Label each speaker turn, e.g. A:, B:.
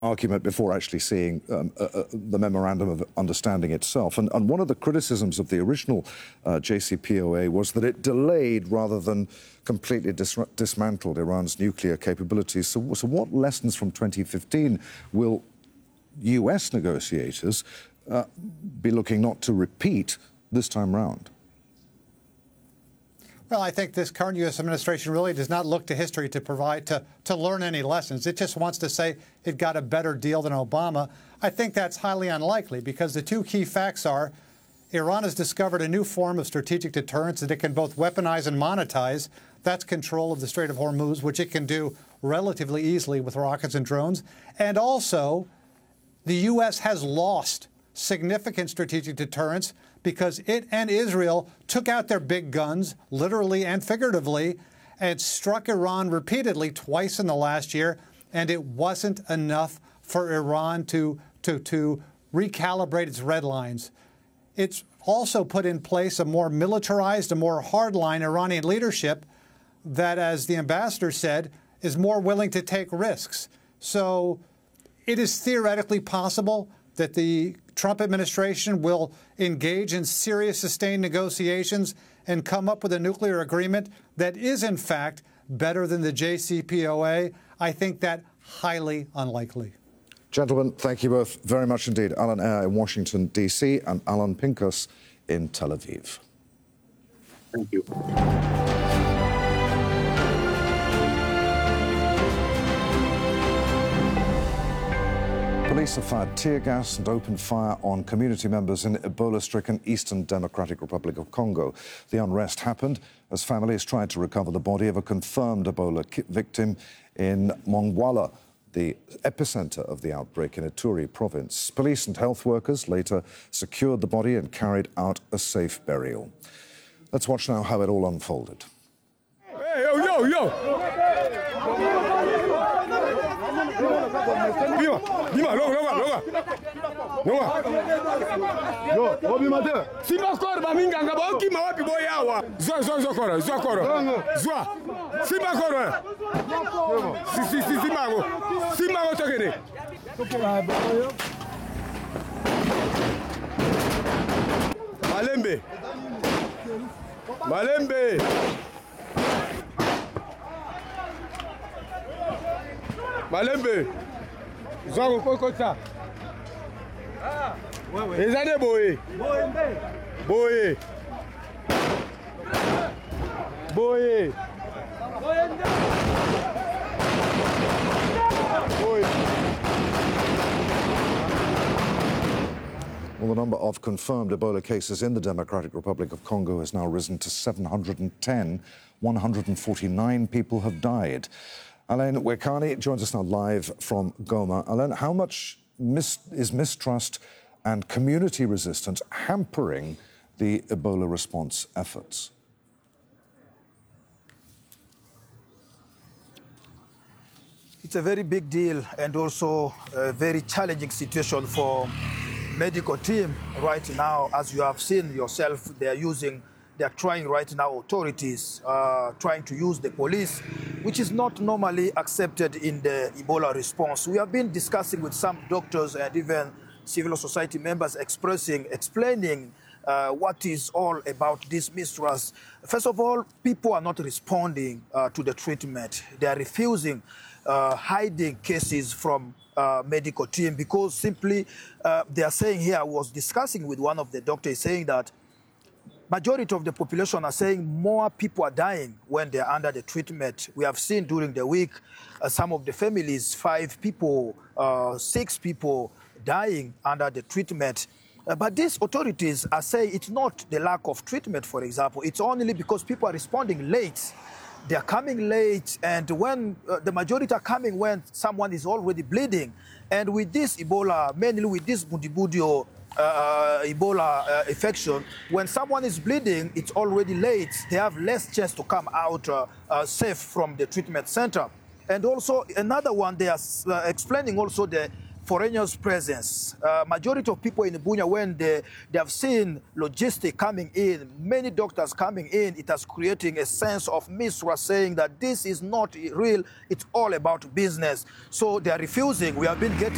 A: argument before actually seeing the Memorandum of Understanding itself. And one of the criticisms of the original JCPOA was that it delayed rather than completely dismantled Iran's nuclear capabilities. So what lessons from 2015 will US negotiators be looking not to repeat this time round?
B: Well, I think this current U.S. administration really does not look to history to provide to learn any lessons. It just wants to say it got a better deal than Obama. I think that's highly unlikely because the two key facts are Iran has discovered a new form of strategic deterrence that it can both weaponize and monetize. That's control of the Strait of Hormuz, which it can do relatively easily with rockets and drones. And also, the U.S. has lost significant strategic deterrence because it and Israel took out their big guns, literally and figuratively, and struck Iran repeatedly twice in the last year, and it wasn't enough for Iran to recalibrate its red lines. It's also put in place a more militarized, a more hardline Iranian leadership that, as the ambassador said, is more willing to take risks. So it is theoretically possible that the Trump administration will engage in serious, sustained negotiations and come up with a nuclear agreement that is, in fact, better than the JCPOA. I think that highly unlikely.
A: Gentlemen, thank you both very much indeed. Alan Eyre in Washington, D.C., and Alan Pincus in Tel Aviv.
C: Thank you.
A: Police have fired tear gas and opened fire on community members in Ebola-stricken Eastern Democratic Republic of Congo. The unrest happened as families tried to recover the body of a confirmed Ebola victim in Mongwala, the epicenter of the outbreak in Ituri province. Police and health workers later secured the body and carried out a safe burial. Let's watch now how it all unfolded.
D: Hey, yo! Dis-moi, longa. Yo, Bobby Mater. Si bakor ba minganga ba okima wapi boy yawa. Zwa koro. Si bakor. Si mago. Si mago tokene. Malembe. Zango kokota. Ezane boye.
A: Well, the number of confirmed Ebola cases in the Democratic Republic of Congo has now risen to 710. 149 people have died. Alain Wekani joins us now live from Goma. Alain, how much is mistrust and community resistance hampering the Ebola response efforts?
E: It's a very big deal and also a very challenging situation for medical team right now. As you have seen yourself, they are trying right now, authorities trying to use the police, which is not normally accepted in the Ebola response. We have been discussing with some doctors and even civil society members explaining what is all about this mistrust. First of all, people are not responding to the treatment. They are refusing, hiding cases from medical team because simply they are saying here, I was discussing with one of the doctors saying that majority of the population are saying more people are dying when they're under the treatment. We have seen during the week some of the families, 5 people, 6 people dying under the treatment. But these authorities are saying it's not the lack of treatment, for example. It's only because people are responding late. They're coming late, and when the majority are coming when someone is already bleeding. And with this Ebola, mainly with this Bundibudio Ebola infection, when someone is bleeding, it's already late. They have less chance to come out safe from the treatment center. And also another one, they are explaining also the foreigners' presence. Majority of people in Bunia, when they have seen logistics coming in, many doctors coming in, it has creating a sense of mistrust, saying that this is not real, it's all about business. So they are refusing. We have been getting